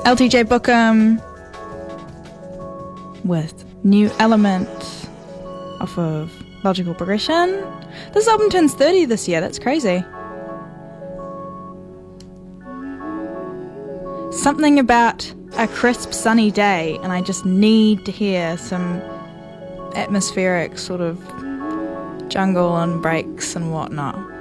LTJ Bookham with New Element off of Logical Progression. This album turns 30 this year, that's crazy. Something about a crisp sunny day and I just need to hear some atmospheric sort of jungle and breaks and whatnot.